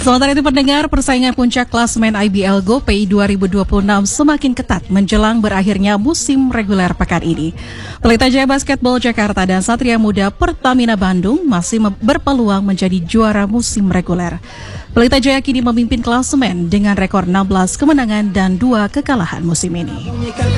Sementara itu pendengar, persaingan puncak klasemen IBL GoPay 2026 semakin ketat menjelang berakhirnya musim reguler pekan ini. Pelita Jaya Basketball Jakarta dan Satria Muda Pertamina Bandung masih berpeluang menjadi juara musim reguler. Pelita Jaya kini memimpin klasemen dengan rekor 16 kemenangan dan 2 kekalahan musim ini.